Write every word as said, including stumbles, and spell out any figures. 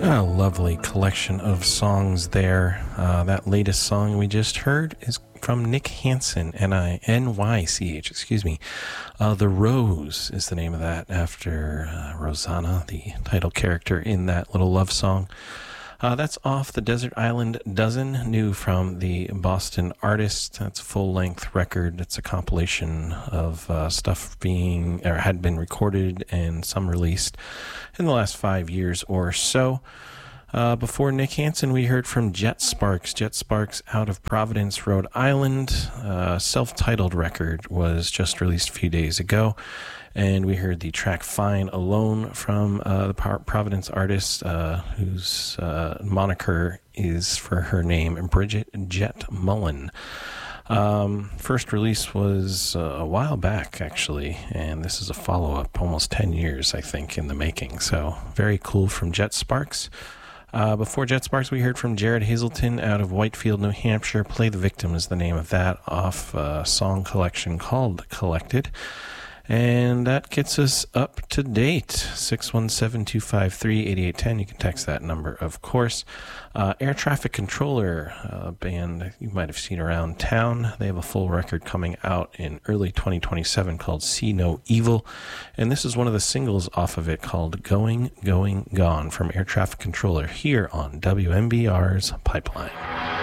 A lovely collection of songs there. Uh, that latest song we just heard is from Nick Hansen, N I N Y C H, excuse me. Uh, The Rose is the name of that, after uh, Rosanna, the title character in that little love song. Uh, that's off the Desert Island Dozen, new from the Boston Artist. That's a full-length record. It's a compilation of uh, stuff being, or had been recorded and some released in the last five years or so. Uh, before Nick Hansen, we heard from Jet Sparks. Jet Sparks out of Providence, Rhode Island. Uh, self-titled record was just released a few days ago. And we heard the track Fine Alone from uh, the Providence artist, uh, whose uh, moniker is for her name, Bridget Jet Mullen. Um, first release was uh, a while back, actually, and this is a follow-up, almost ten years, I think, in the making. So very cool from Jet Sparks. Uh, before Jet Sparks, we heard from Jared Hazelton out of Whitefield, New Hampshire. Play the Victim is the name of that, off a song collection called Collected. And that gets us up to date. six one seven, two five three, eight eight one zero. You can text that number, of course. Uh, Air Traffic Controller, a band you might have seen around town. They have a full record coming out in early twenty twenty-seven called See No Evil. And this is one of the singles off of it called Going, Going, Gone from Air Traffic Controller here on W M B R's Pipeline.